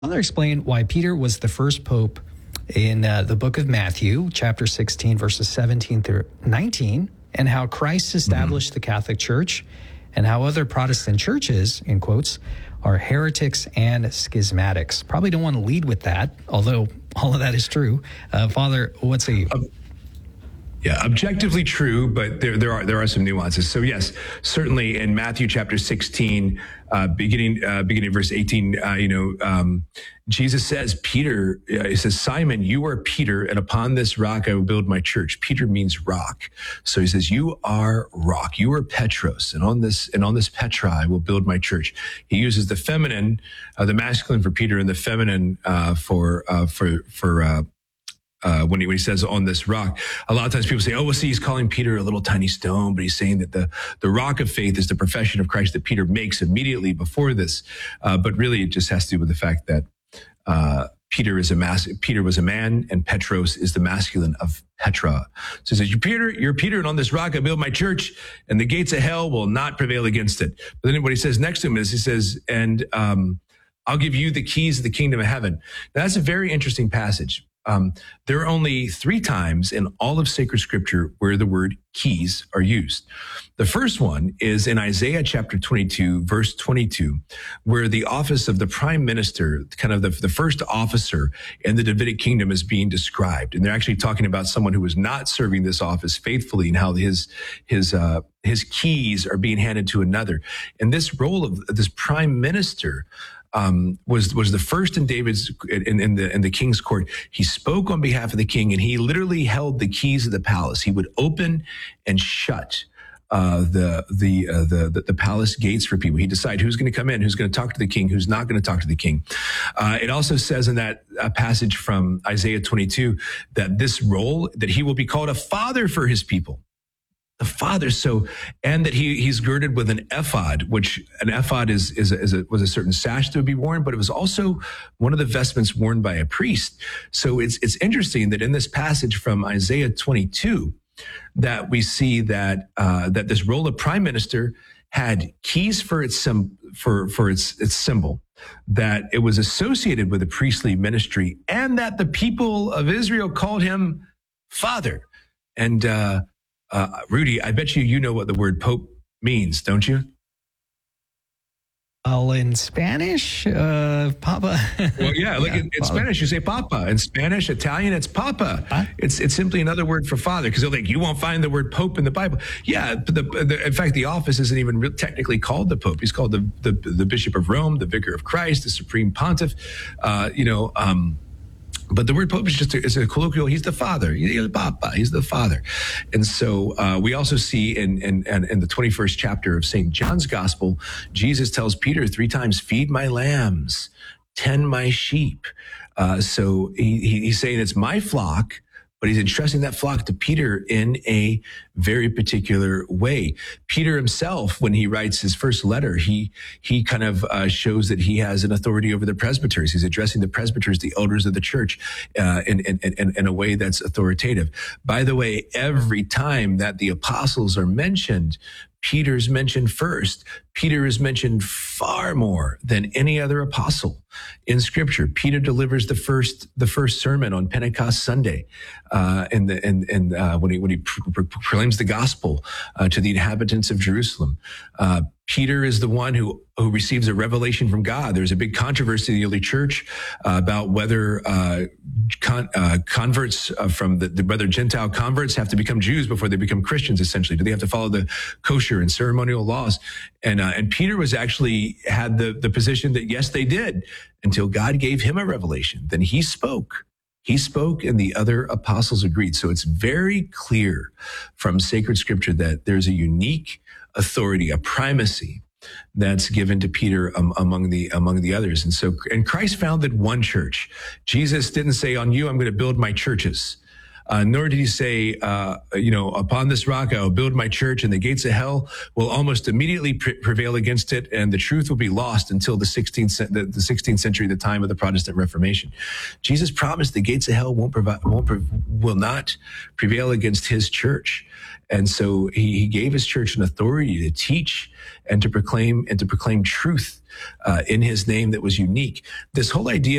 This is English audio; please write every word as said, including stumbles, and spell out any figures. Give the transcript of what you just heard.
Father, explain why Peter was the first pope in uh, the book of Matthew, chapter sixteen, verses seventeen through nineteen, and how Christ established mm-hmm. the Catholic Church, and how other Protestant churches, in quotes, are heretics and schismatics. Probably don't want to lead with that, although all of that is true. Uh, Father, what's a... Um, yeah, objectively true, but there there are there are some nuances. So yes, certainly in Matthew chapter sixteen, uh, beginning uh, beginning verse eighteen, uh, you know, um, Jesus says, Peter, uh, he says, Simon, you are Peter, and upon this rock I will build my church. Peter means rock, so he says, you are rock, you are Petros, and on this and on this Petra I will build my church. He uses the feminine, uh, the masculine for Peter, and the feminine uh, for uh, for for. Uh, Uh, when he, when he says on this rock, a lot of times people say, oh, well, see, he's calling Peter a little tiny stone, but he's saying that the, the rock of faith is the profession of Christ that Peter makes immediately before this. Uh, but really it just has to do with the fact that, uh, Peter is a mas- Peter was a man, and Petros is the masculine of Petra. So he says, you're Peter, you're Peter, and on this rock I build my church, and the gates of hell will not prevail against it. But then what he says next to him is, he says, and, um, I'll give you the keys of the kingdom of heaven. Now, that's a very interesting passage. Um, there are only three times in all of sacred scripture where the word keys are used. The first one is in Isaiah chapter twenty-two, verse twenty-two, where the office of the prime minister, kind of the, the first officer in the Davidic kingdom, is being described. And they're actually talking about someone who was not serving this office faithfully, and how his, his, uh, his keys are being handed to another. And this role of this prime minister Um, was was the first in David's in, in the in the king's court. He spoke on behalf of the king, and he literally held the keys of the palace. He would open and shut uh, the the, uh, the the the palace gates for people. He'd decide who's going to come in, who's going to talk to the king, who's not going to talk to the king. Uh, it also says in that uh, passage from Isaiah twenty-two that this role, that he will be called a father for his people. The father, so, and that he he's girded with an ephod, which an ephod is is, a, is a, was a certain sash to be worn, but it was also one of the vestments worn by a priest. So it's it's interesting that in this passage from Isaiah twenty-two, that we see that uh, that this role of prime minister had keys for its sim, for for its its symbol, that it was associated with a priestly ministry, and that the people of Israel called him father. And uh, Uh, Rudy, I bet you you know what the word pope means, don't you? Well, in Spanish, uh, Papa. Well, yeah, like yeah, in, in Spanish, you say Papa. In Spanish, Italian, it's Papa. Huh? It's it's simply another word for father, because they're like, you won't find the word pope in the Bible. Yeah, but the, the, in fact, the office isn't even re- technically called the pope. He's called the, the the Bishop of Rome, the Vicar of Christ, the Supreme Pontiff. Uh, you know, um, But the word pope is just a, is a colloquial. He's the father. He's the papa. He's the father. And so uh, we also see in, in, in the twenty-first chapter of Saint John's Gospel, Jesus tells Peter three times, feed my lambs, tend my sheep. Uh, so he, he's saying it's my flock, but he's entrusting that flock to Peter in a very particular way. Peter himself, when he writes his first letter, he he kind of uh, shows that he has an authority over the presbyters. He's addressing the presbyters, the elders of the church, uh, in, in, in, in a way that's authoritative. By the way, every time that the apostles are mentioned, Peter's mentioned first. Peter is mentioned far more than any other apostle in Scripture. Peter delivers the first the first sermon on Pentecost Sunday, uh, and the and and uh, when he when he pr- pr- proclaims the gospel uh, to the inhabitants of Jerusalem. Uh, Peter is the one who who receives a revelation from God. There's a big controversy in the early church uh, about whether uh, con- uh, converts uh, from the, the whether Gentile converts have to become Jews before they become Christians. Essentially, do they have to follow the kosher and ceremonial laws? And uh, and Peter was actually had the the position that yes, they did, until God gave him a revelation. Then he spoke. He spoke, and the other apostles agreed. So it's very clear from sacred Scripture that there's a unique authority, a primacy that's given to Peter um, among the among the others. And so, and Christ founded one church. Jesus didn't say, on you, I'm going to build my churches. Uh, nor did he say, uh, you know, upon this rock I will build my church, and the gates of hell will almost immediately pre- prevail against it, and the truth will be lost until the sixteenth, the, the sixteenth century, the time of the Protestant Reformation. Jesus promised the gates of hell won't provide, won't will not prevail against his church. And so he, he gave his church an authority to teach and to proclaim and to proclaim truth uh, in his name that was unique. This whole idea